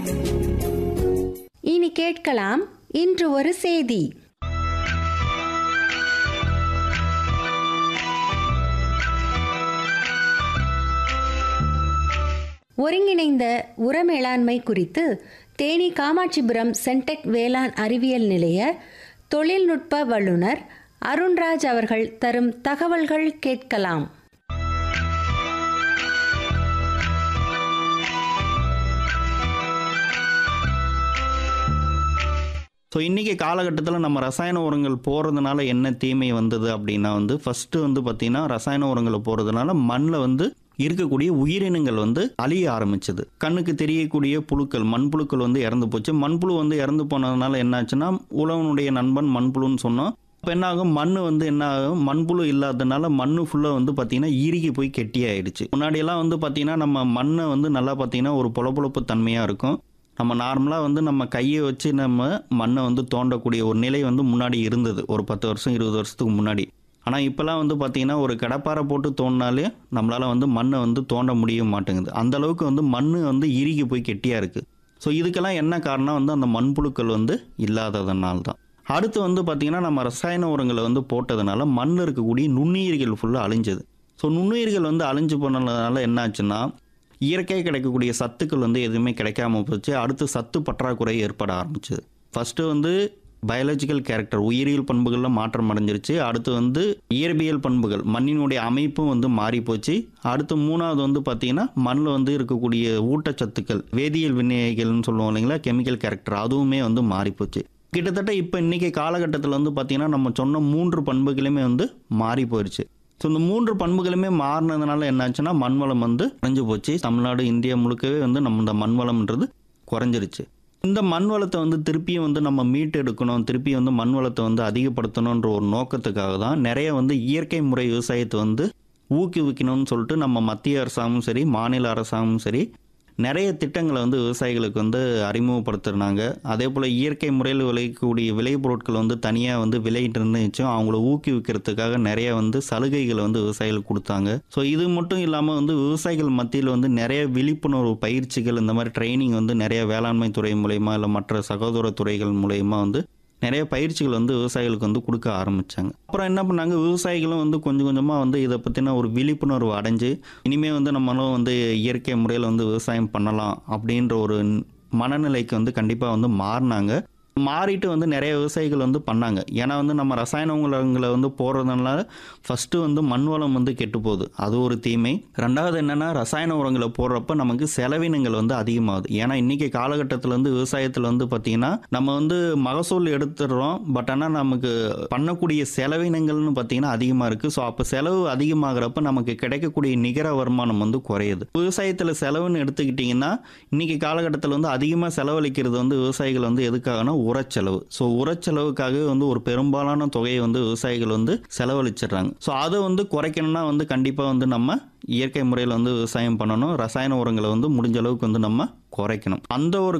இனி கேட்கலாம் இன்று ஒரு செய்தி. ஒருங்கிணைந்த உர மேலாண்மை குறித்து தேனி காமாட்சிபுரம் சென்டெக் வேளாண் அறிவியல் நிலைய தொழில்நுட்ப வல்லுநர் அருண்ராஜ் அவர்கள் தரும் தகவல்கள் கேட்கலாம். ஸோ இன்றைக்கி காலகட்டத்தில் நம்ம ரசாயன உரங்கள் போகிறதுனால என்ன தீமை வந்தது அப்படின்னா ஃபஸ்ட்டு பார்த்திங்கன்னா ரசாயன உரங்களை போகிறதுனால மண்ணில் இருக்கக்கூடிய உயிரினங்கள் அழிய ஆரம்பிச்சது. கண்ணுக்கு தெரியக்கூடிய புழுக்கள், மண்புழுக்கள் இறந்து போச்சு. மண்புழு இறந்து போனதுனால என்னாச்சுன்னா உழவனுடைய நண்பன் மண்புழுன்னு சொன்னோம். இப்போ என்ன ஆகும், மண் என்ன ஆகும், மண்புழு இல்லாததுனால மண் ஃபுல்லாக பார்த்திங்கன்னா இறுகி போய் கெட்டியாயிடுச்சு. முன்னாடியெல்லாம் பார்த்திங்கன்னா நம்ம மண்ணை நல்லா பார்த்திங்கன்னா ஒரு பொலப்பொலப்பு தன்மையாக இருக்கும். நம்ம நார்மலாக நம்ம கையை வச்சு நம்ம மண்ணை தோண்டக்கூடிய ஒரு நிலை முன்னாடி இருந்தது, ஒரு 10 வருஷம் 20 வருஷத்துக்கு முன்னாடி. ஆனால் இப்போலாம் பார்த்திங்கன்னா ஒரு கடப்பாரை போட்டு தோண்டினாலே நம்மளால் மண்ணை தோண்ட முடிய மாட்டேங்குது. அந்தளவுக்கு மண் இறுகி போய் கெட்டியாக இருக்குது. ஸோ இதுக்கெல்லாம் என்ன காரணம், அந்த மண்புழுக்கள் இல்லாததுனால தான். அடுத்து பார்த்திங்கன்னா நம்ம ரசாயன உரங்களை போட்டதுனால மண்ணில் இருக்கக்கூடிய நுண்ணுயிர்கள் ஃபுல்லாக அழிஞ்சது. ஸோ நுண்ணுயிர்கள் அழிஞ்சு போனதுனால என்ன ஆச்சுன்னா இயற்கையாக கிடைக்கக்கூடிய சத்துக்கள் எதுவுமே கிடைக்காம போச்சு. அடுத்து சத்து பற்றாக்குறை ஏற்பட ஆரம்பிச்சது. ஃபஸ்ட்டு பயாலஜிக்கல் கேரக்டர், உயிரியல் பண்புகளில் மாற்றம் அடைஞ்சிருச்சு. அடுத்து இயற்பியல் பண்புகள், மண்ணினுடைய அமைப்பும் மாறி போச்சு. அடுத்து மூணாவது பார்த்திங்கன்னா மண்ணில் இருக்கக்கூடிய ஊட்டச்சத்துக்கள், வேதியியல் வினைகள்னு சொல்லுவோம் இல்லைங்களா, கெமிக்கல் கேரக்டர், அதுவுமே மாறி போச்சு. கிட்டத்தட்ட இப்போ இன்றைக்கி காலகட்டத்தில் பார்த்திங்கன்னா நம்ம சொன்ன 3 பண்புகளுமே மாறி போயிடுச்சு. ஸோ இந்த 3 பண்புகளுமே மாறினதுனால என்னாச்சுன்னா மண்வளம் குறைஞ்சு போச்சு. தமிழ்நாடு, இந்தியா முழுக்கவே நம்ம இந்த மண்வளம்ன்றது குறைஞ்சிருச்சு. இந்த மண்வளத்தை திருப்பியும் நம்ம மீட்டு எடுக்கணும், திருப்பி மண்வளத்தை அதிகப்படுத்தணுன்ற ஒரு நோக்கத்துக்காக தான் நிறைய இயற்கை முறை விவசாயத்தை ஊக்குவிக்கணும்னு சொல்லிட்டு நம்ம மத்திய அரசாங்கமும் சரி, மாநில அரசாங்கமும் சரி நிறைய திட்டங்களை விவசாயிகளுக்கு அறிமுகப்படுத்துறாங்க. அதே போல் இயற்கை முறையில் விளையக்கூடிய விளைபொருட்கள் தனியாக விலை நிர்ணயிச்சும் அவங்கள ஊக்குவிக்கிறதுக்காக நிறைய சலுகைகளை விவசாயிகளுக்கு கொடுத்தாங்க. ஸோ இது மட்டும் இல்லாமல் விவசாயிகள் மத்தியில் நிறைய விழிப்புணர்வு பயிற்சிகள், இந்த மாதிரி ட்ரைனிங் நிறைய வேளாண்மை துறை மூலயமா இல்லை மற்ற சகோதர துறைகள் மூலயமா நிறைய பயிற்சிகள் விவசாயிகளுக்கு கொடுக்க ஆரம்பித்தாங்க. அப்புறம் என்ன பண்ணாங்க, விவசாயிகளும் கொஞ்சம் கொஞ்சமாக இதை பற்றின ஒரு விழிப்புணர்வு அடைஞ்சு இனிமேல் நம்மளும் இயற்கை முறையில் விவசாயம் பண்ணலாம் அப்படின்ற ஒரு மனநிலைக்கு கண்டிப்பாக மாறினாங்க. மாறிட்டு நிறைய விவசாயிகள் பண்ணாங்க. ஏன்னா நம்ம ரசாயன உரங்களை போடுறதுனால ஃபஸ்ட்டு மண் வளம் கெட்டு போகுது, அது ஒரு தீமை. ரெண்டாவது என்னென்னா ரசாயன உரங்களை போடுறப்ப நமக்கு செலவினங்கள் அதிகமாகுது. ஏன்னா இன்றைக்கி காலகட்டத்தில் விவசாயத்தில் பார்த்திங்கன்னா நம்ம மகசூல் எடுத்துடுறோம், பட் ஆனால் நமக்கு பண்ணக்கூடிய செலவினங்கள்னு பார்த்திங்கன்னா அதிகமாக இருக்குது. ஸோ அப்போ செலவு அதிகமாகிறப்ப நமக்கு கிடைக்கக்கூடிய நிகர வருமானம் குறையுது. விவசாயத்தில் செலவுன்னு எடுத்துக்கிட்டிங்கன்னா இன்றைக்கி காலகட்டத்தில் அதிகமாக செலவழிக்கிறது விவசாயிகள் எதுக்காகனா உரச்செலவு. ஸோ உரச்செலவுக்காகவே ஒரு பெரும்பாலான தொகையை விவசாயிகள் செலவழிச்சிடுறாங்க. ஸோ அதை குறைக்கணும்னா கண்டிப்பாக நம்ம இயற்கை முறையில் விவசாயம் பண்ணணும். ரசாயன உரங்களை முடிஞ்ச அளவுக்கு நம்ம குறைக்கணும். அந்த ஒரு